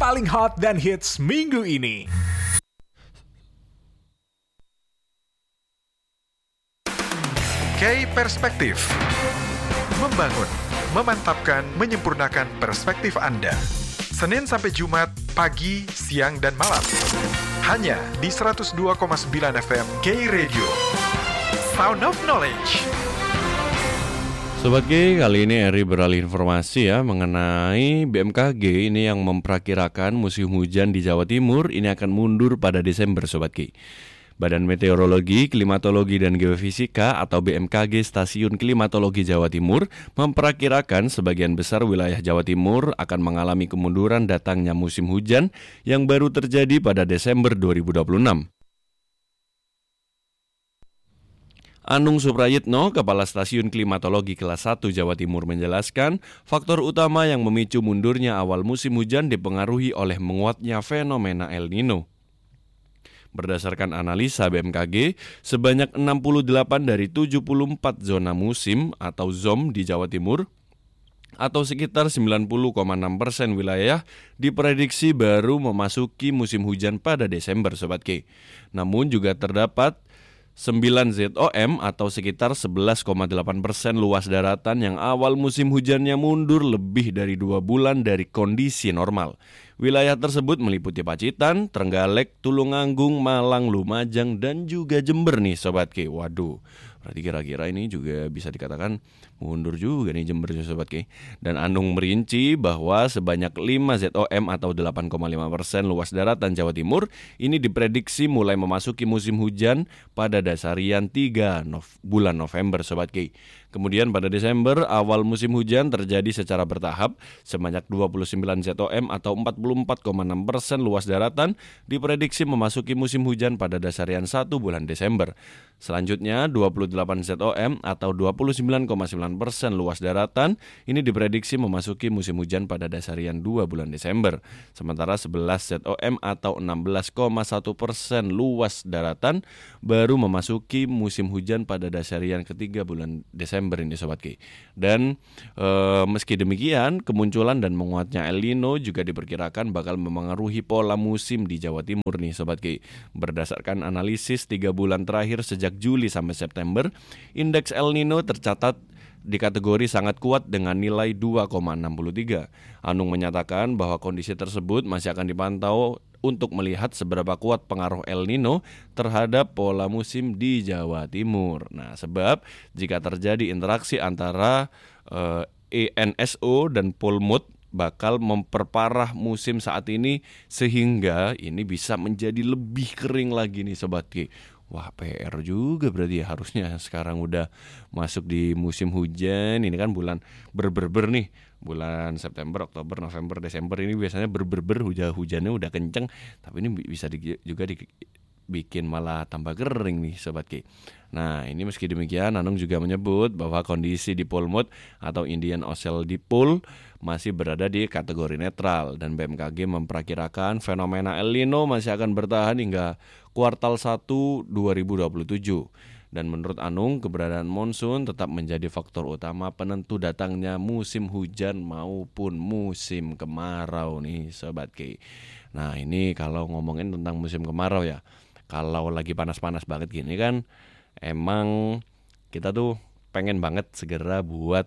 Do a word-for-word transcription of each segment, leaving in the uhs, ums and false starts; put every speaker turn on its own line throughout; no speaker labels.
paling hot dan hits minggu ini.
K Perspektif. Membangun, memantapkan, menyempurnakan perspektif Anda. Senin sampai Jumat, pagi, siang, dan malam. Hanya di seratus dua koma sembilan F M K Radio. Sound of Knowledge.
Sobat G, kali ini Eri beralih informasi ya mengenai B M K G ini yang memperkirakan musim hujan di Jawa Timur ini akan mundur pada Desember, Sobat G. Badan Meteorologi, Klimatologi, dan Geofisika atau B M K G Stasiun Klimatologi Jawa Timur memperkirakan sebagian besar wilayah Jawa Timur akan mengalami kemunduran datangnya musim hujan yang baru terjadi pada Desember dua ribu dua puluh enam. Anung Suprayitno, Kepala Stasiun Klimatologi Kelas satu Jawa Timur menjelaskan, faktor utama yang memicu mundurnya awal musim hujan dipengaruhi oleh menguatnya fenomena El Nino. Berdasarkan analisa B M K G, sebanyak enam puluh delapan dari tujuh puluh empat zona musim atau Z O M di Jawa Timur atau sekitar sembilan puluh koma enam persen wilayah diprediksi baru memasuki musim hujan pada Desember, Sobat K. Namun juga terdapat sembilan Z O M atau sekitar sebelas koma delapan persen luas daratan yang awal musim hujannya mundur lebih dari dua bulan dari kondisi normal. Wilayah tersebut meliputi Pacitan, Trenggalek, Tulungagung, Malang, Lumajang, dan juga Jember nih Sobat K. Waduh, berarti kira-kira ini juga bisa dikatakan mundur juga nih Jember Sobat K. Dan Anung merinci bahwa sebanyak lima Z O M atau delapan koma lima persen luas daratan Jawa Timur ini diprediksi mulai memasuki musim hujan pada dasarian tiga Nov- bulan November Sobat K. Kemudian pada Desember awal musim hujan terjadi secara bertahap sebanyak dua puluh sembilan Z O M atau empat puluh empat koma enam persen luas daratan diprediksi memasuki musim hujan pada dasarian satu bulan Desember. Selanjutnya dua puluh delapan Z O M atau dua puluh sembilan koma sembilan persen luas daratan ini diprediksi memasuki musim hujan pada dasarian dua bulan Desember. Sementara sebelas Z O M atau enam belas koma satu persen luas daratan baru memasuki musim hujan pada dasarian ketiga bulan Desember ini Sobat Ki. Dan e, meski demikian kemunculan dan menguatnya El Nino juga diperkirakan bakal memengaruhi pola musim di Jawa Timur nih Sobat Ki. Berdasarkan analisis tiga bulan terakhir sejak Juli sampai September, indeks El Nino tercatat di kategori sangat kuat dengan nilai dua koma enam tiga. Anung menyatakan bahwa kondisi tersebut masih akan dipantau untuk melihat seberapa kuat pengaruh El Nino terhadap pola musim di Jawa Timur. Nah, sebab jika terjadi interaksi antara uh, E N S O dan Polmut bakal memperparah musim saat ini sehingga ini bisa menjadi lebih kering lagi nih Sobat Ki. Wah, P R juga berarti ya, harusnya sekarang udah masuk di musim hujan. Ini kan bulan ber-ber-ber nih, bulan September, Oktober, November, Desember ini biasanya ber-ber-ber, hujan-hujannya udah kenceng. Tapi ini bisa di, juga dibikin malah tambah kering nih Sobat Ki. Nah, ini meski demikian Anung juga menyebut bahwa kondisi di Polmut atau Indian Ocean Dipole masih berada di kategori netral dan B M K G memperkirakan fenomena El Nino masih akan bertahan hingga kuartal satu dua ribu dua puluh tujuh. Dan menurut Anung, keberadaan monsun tetap menjadi faktor utama penentu datangnya musim hujan maupun musim kemarau nih Sobat Ki. Nah, ini kalau ngomongin tentang musim kemarau ya, kalau lagi panas-panas banget gini kan emang kita tuh pengen banget segera buat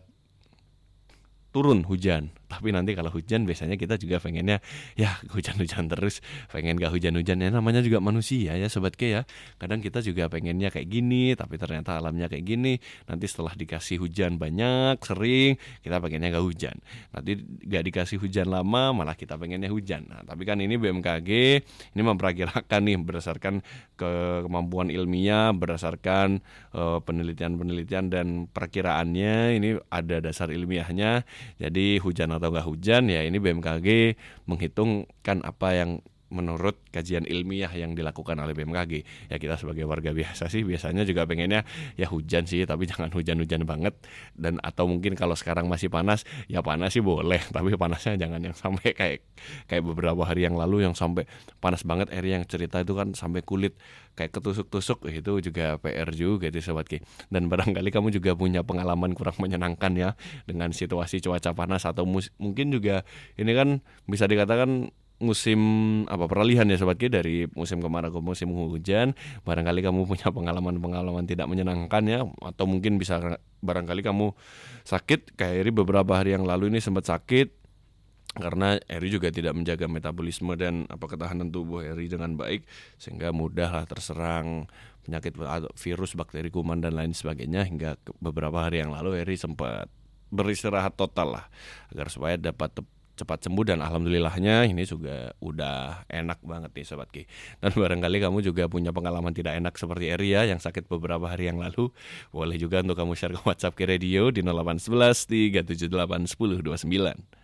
turun hujan. Tapi nanti kalau hujan biasanya kita juga pengennya ya hujan-hujan terus, pengen gak hujan-hujan. Ya namanya juga manusia ya Sobat K ya. Kadang kita juga pengennya kayak gini, tapi ternyata alamnya kayak gini. Nanti setelah dikasih hujan banyak, sering, kita pengennya gak hujan. Nanti gak dikasih hujan lama, malah kita pengennya hujan. Nah, tapi kan ini B M K G ini memperkirakan nih berdasarkan ke kemampuan ilmiah, berdasarkan uh, penelitian-penelitian dan perkiraannya, ini ada dasar ilmiahnya. Jadi hujan atau nggak hujan ya ini B M K G menghitungkan apa yang menurut kajian ilmiah yang dilakukan oleh B M K G. Ya kita sebagai warga biasa sih biasanya juga pengennya ya hujan sih, tapi jangan hujan-hujan banget. Dan atau mungkin kalau sekarang masih panas, ya panas sih boleh, tapi panasnya jangan yang sampai kayak kayak beberapa hari yang lalu yang sampai panas banget. Eri yang cerita itu kan sampai kulit kayak ketusuk-tusuk, itu juga P R juga itu Sobat Ki. Dan barangkali kamu juga punya pengalaman kurang menyenangkan ya dengan situasi cuaca panas, atau mus- mungkin juga ini kan bisa dikatakan musim apa peralihan ya Sobat Ki, dari musim kemarau ke musim hujan. Barangkali kamu punya pengalaman-pengalaman tidak menyenangkan ya, atau mungkin bisa barangkali kamu sakit kayak Eri beberapa hari yang lalu ini sempat sakit karena Eri juga tidak menjaga metabolisme dan apa ketahanan tubuh Eri dengan baik, sehingga mudahlah terserang penyakit virus, bakteri, kuman dan lain sebagainya. Hingga beberapa hari yang lalu Eri sempat beristirahat total lah agar supaya dapat te- cepat sembuh, dan alhamdulillahnya ini juga udah enak banget nih Sobat Ki. Dan barangkali kamu juga punya pengalaman tidak enak seperti Eri ya, yang sakit beberapa hari yang lalu. Boleh juga untuk kamu share ke WhatsApp Ki Radio di nol delapan satu satu tiga tujuh delapan satu nol dua sembilan.